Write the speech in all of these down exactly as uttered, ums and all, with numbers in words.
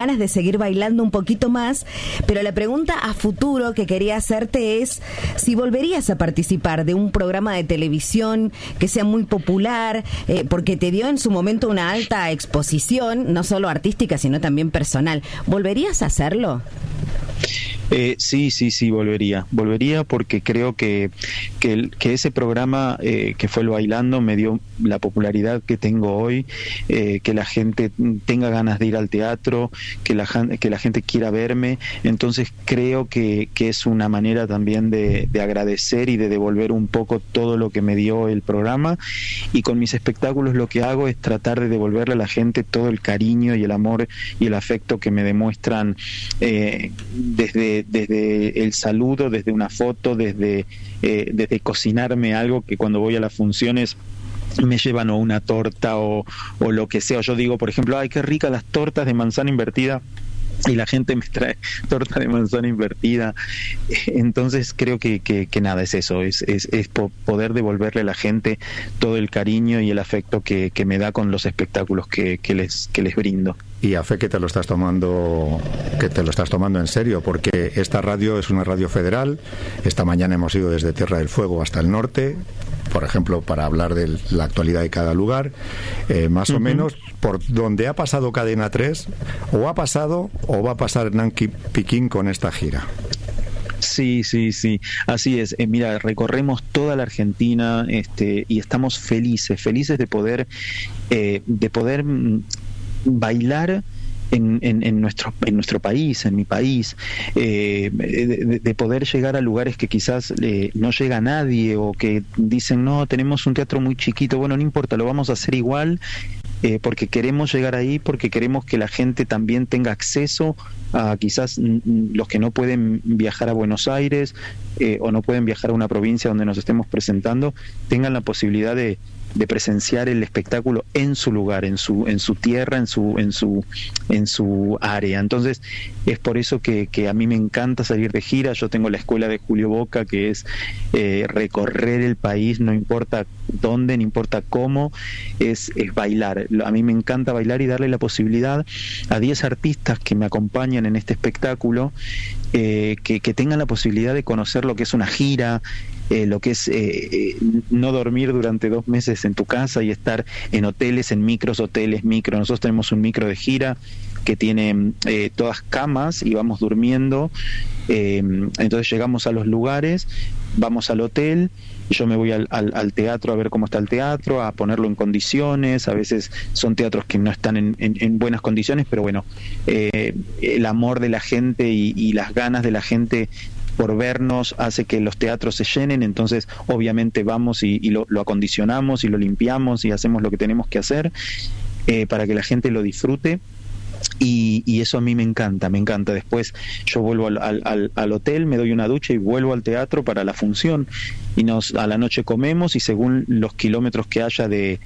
ganas de seguir bailando un poquito más, pero la pregunta a futuro que quería hacerte es si volverías a participar de un programa de televisión que sea muy popular, eh, porque te dio en su momento una alta exposición, no solo artística, sino también personal. ¿Volverías a hacerlo? Eh, sí, sí, sí, volvería. Volvería porque creo que, que, el, que ese programa eh, que fue el Bailando me dio la popularidad que tengo hoy, eh, que la gente tenga ganas de ir al teatro, que la, que la gente quiera verme. Entonces creo que, que es una manera también de, de agradecer y de devolver un poco todo lo que me dio el programa. Y con mis espectáculos lo que hago es tratar de devolverle a la gente todo el cariño y el amor y el afecto que me demuestran eh, desde desde el saludo, desde una foto, desde, eh, desde cocinarme algo, que cuando voy a las funciones me llevan o una torta o, o lo que sea. Yo digo, por ejemplo, ay, qué ricas las tortas de manzana invertida, y la gente me trae torta de manzana invertida. Entonces creo que, que, que nada, es eso, es, es, es poder devolverle a la gente todo el cariño y el afecto que, que me da con los espectáculos que, que, les, que les brindo. Y a fe que te lo estás tomando, que te lo estás tomando en serio, porque esta radio es una radio federal. Esta mañana hemos ido desde Tierra del Fuego hasta el norte, por ejemplo, para hablar de la actualidad de cada lugar, eh, más uh-huh. o menos por donde ha pasado Cadena tres, o ha pasado o va a pasar Hernán Piquín con esta gira. Sí, sí, sí, así es. Eh, mira, recorremos toda la Argentina, este, y estamos felices, felices de poder, eh, de poder mm, bailar En, en, en nuestro en nuestro país, en mi país, eh, de, de poder llegar a lugares que quizás eh, no llega nadie, o que dicen, no, tenemos un teatro muy chiquito. Bueno, no importa, lo vamos a hacer igual, eh, porque queremos llegar ahí, porque queremos que la gente también tenga acceso a quizás mm, los que no pueden viajar a Buenos Aires, eh, o no pueden viajar a una provincia donde nos estemos presentando, tengan la posibilidad de de presenciar el espectáculo en su lugar, en su en su tierra, en su en su en su área. Entonces es por eso que, que a mí me encanta salir de gira. Yo tengo la escuela de Julio Boca, que es eh, recorrer el país, no importa dónde, no importa cómo, es, es bailar. A mí me encanta bailar y darle la posibilidad a diez artistas que me acompañan en este espectáculo, eh, que, que tengan la posibilidad de conocer lo que es una gira, Eh, lo que es eh, eh, no dormir durante dos meses en tu casa y estar en hoteles, en micros, hoteles, micro. Nosotros tenemos un micro de gira que tiene eh, todas camas y vamos durmiendo, eh, entonces llegamos a los lugares, vamos al hotel, yo me voy al, al, al teatro a ver cómo está el teatro, a ponerlo en condiciones. A veces son teatros que no están en, en, en buenas condiciones, pero bueno, eh, el amor de la gente y, y las ganas de la gente por vernos hace que los teatros se llenen. Entonces obviamente vamos y, y lo, lo acondicionamos y lo limpiamos y hacemos lo que tenemos que hacer, eh, para que la gente lo disfrute. Y, y eso a mí me encanta, me encanta. Después yo vuelvo al, al, al hotel, me doy una ducha y vuelvo al teatro para la función, y nos a la noche comemos, y según los kilómetros que haya de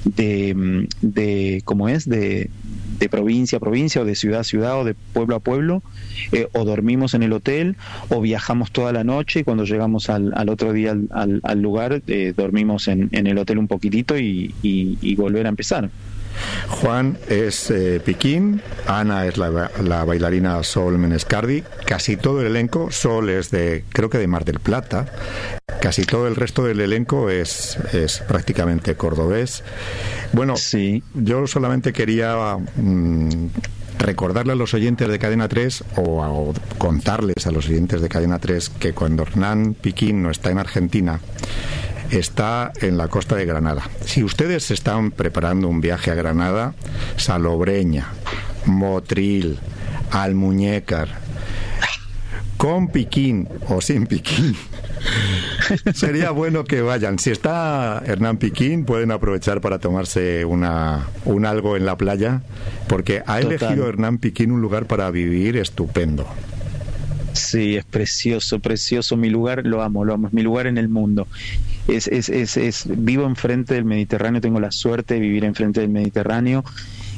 de, de ¿cómo es? de de provincia a provincia, o de ciudad a ciudad, o de pueblo a pueblo, eh, o dormimos en el hotel, o viajamos toda la noche, y cuando llegamos al, al otro día al, al, al lugar, eh, dormimos en, en el hotel un poquitito y, y, y volver a empezar. Juan es eh, Piquín, Ana es la, la bailarina Sol Menescardi, casi todo el elenco, Sol es de, creo que de Mar del Plata, casi todo el resto del elenco es, es prácticamente cordobés. Bueno, sí. Yo solamente quería mmm, recordarle a los oyentes de Cadena tres, o, o contarles a los oyentes de Cadena tres, que cuando Hernán Piquín no está en Argentina, está en la costa de Granada. Si ustedes están preparando un viaje a Granada, Salobreña, Motril, Almuñécar, con Piquín o sin Piquín, sería bueno que vayan. Si está Hernán Piquín, pueden aprovechar para tomarse una un algo en la playa, porque ha Total. elegido Hernán Piquín un lugar para vivir estupendo. Sí, es precioso, precioso. Mi lugar, lo amo, lo amo. Es mi lugar en el mundo. Es, es, es, es, vivo enfrente del Mediterráneo, tengo la suerte de vivir enfrente del Mediterráneo,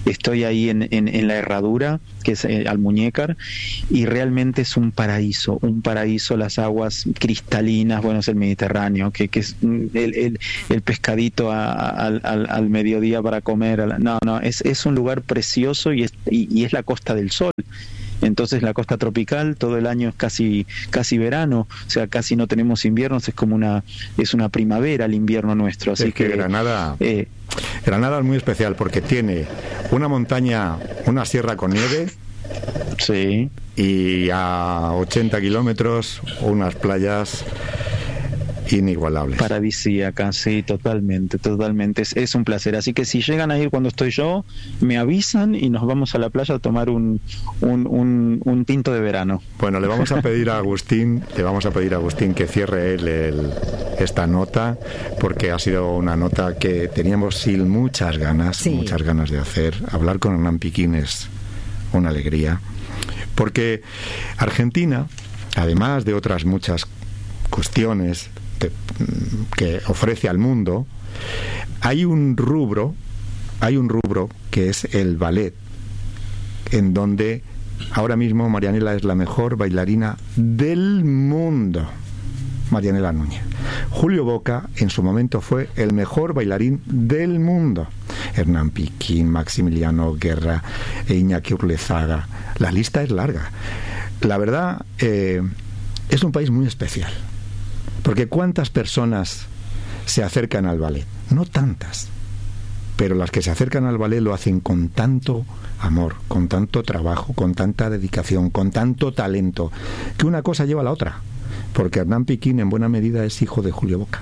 estoy ahí en, en, en la Herradura, que es eh, Almuñécar, y realmente es un paraíso, un paraíso, las aguas cristalinas, bueno, es el Mediterráneo, que, que es el, el, el pescadito a, a, al, al mediodía para comer, a la, no, no, es, es un lugar precioso y es, y, y es la Costa del Sol. Entonces la costa tropical todo el año es casi casi verano, o sea, casi no tenemos inviernos, es como una es una primavera el invierno nuestro. Así es que, que Granada eh, Granada es muy especial porque tiene una montaña, una sierra con nieve. Sí. Y a ochenta kilómetros unas playas inigualables. Paradisíacas, sí, totalmente, totalmente. Es, es un placer. Así que si llegan a ir cuando estoy yo, me avisan y nos vamos a la playa a tomar un, un, un, un tinto de verano. Bueno, le vamos a pedir a Agustín, le vamos a pedir a Agustín que cierre él el, esta nota, porque ha sido una nota que teníamos sí, muchas ganas, sí. muchas ganas de hacer. Hablar con Hernán Piquín es una alegría, porque Argentina, además de otras muchas cuestiones que ofrece al mundo, hay un rubro hay un rubro que es el ballet, en donde ahora mismo Marianela es la mejor bailarina del mundo. Marianela Núñez. Julio Boca en su momento fue el mejor bailarín del mundo. Hernán Piquín, Maximiliano Guerra, Iñaki Urlezaga. La lista es larga. La verdad, eh, es un país muy especial. Porque ¿cuántas personas se acercan al ballet? No tantas, pero las que se acercan al ballet lo hacen con tanto amor, con tanto trabajo, con tanta dedicación, con tanto talento, que una cosa lleva a la otra. Porque Hernán Piquín en buena medida es hijo de Julio Boca.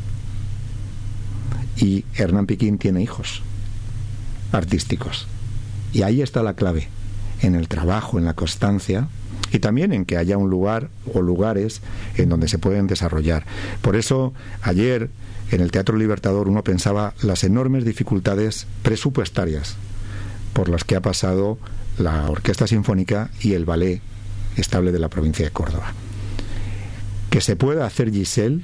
Y Hernán Piquín tiene hijos artísticos. Y ahí está la clave, en el trabajo, en la constancia, y también en que haya un lugar o lugares en donde se pueden desarrollar. Por eso, ayer, en el Teatro Libertador, uno pensaba las enormes dificultades presupuestarias por las que ha pasado la Orquesta Sinfónica y el Ballet Estable de la provincia de Córdoba. Que se pueda hacer Giselle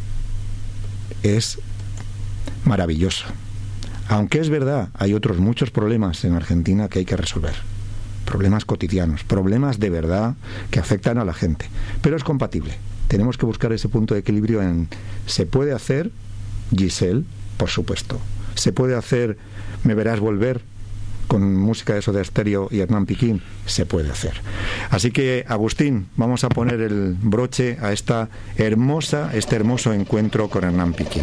es maravilloso. Aunque es verdad, hay otros muchos problemas en Argentina que hay que resolver. Problemas cotidianos, problemas de verdad que afectan a la gente. Pero es compatible. Tenemos que buscar ese punto de equilibrio en... ¿Se puede hacer Giselle? Por supuesto. ¿Se puede hacer Me verás volver? Con música de Soda Stereo y Hernán Piquín, se puede hacer. Así que, Agustín, vamos a poner el broche a esta hermosa, este hermoso encuentro con Hernán Piquín.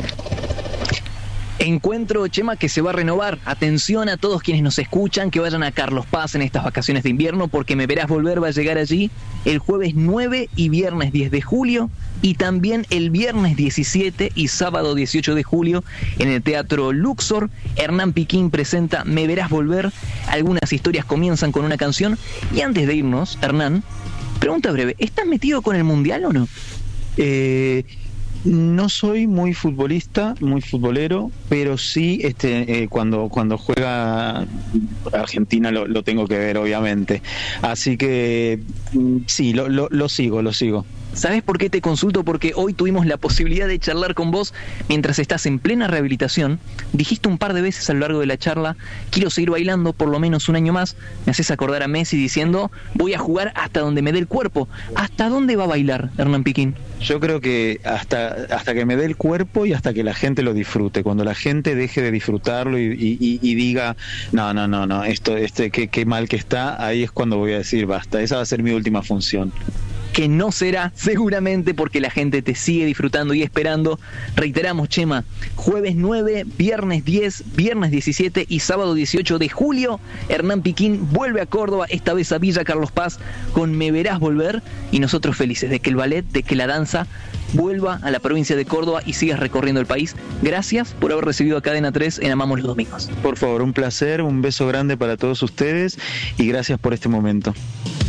Encuentro, Chema, que se va a renovar. Atención a todos quienes nos escuchan, que vayan a Carlos Paz en estas vacaciones de invierno, porque Me verás volver va a llegar allí el jueves nueve y viernes diez de julio, y también el viernes diecisiete y sábado dieciocho de julio en el Teatro Luxor. Hernán Piquín presenta Me verás volver. Algunas historias comienzan con una canción. Y antes de irnos, Hernán, pregunta breve, ¿estás metido con el Mundial o no? Eh... No soy muy futbolista, muy futbolero, pero sí este eh, cuando cuando juega Argentina lo, lo tengo que ver, obviamente. Así que sí, lo, lo, lo sigo, lo sigo. ¿Sabes por qué te consulto? Porque hoy tuvimos la posibilidad de charlar con vos mientras estás en plena rehabilitación. Dijiste un par de veces a lo largo de la charla, quiero seguir bailando por lo menos un año más. Me haces acordar a Messi diciendo, voy a jugar hasta donde me dé el cuerpo. ¿Hasta dónde va a bailar Hernán Piquín? Yo creo que hasta hasta que me dé el cuerpo y hasta que la gente lo disfrute. Cuando la gente deje de disfrutarlo y, y, y diga, no, no, no, no, esto, este, qué, qué mal que está, ahí es cuando voy a decir, basta, esa va a ser mi última función. Que no será seguramente porque la gente te sigue disfrutando y esperando. Reiteramos, Chema, jueves nueve, viernes diez, viernes diecisiete y sábado dieciocho de julio, Hernán Piquín vuelve a Córdoba, esta vez a Villa Carlos Paz, con Me verás volver, y nosotros felices de que el ballet, de que la danza vuelva a la provincia de Córdoba y sigas recorriendo el país. Gracias por haber recibido a Cadena tres en Amamos los Domingos. Por favor, un placer, un beso grande para todos ustedes y gracias por este momento.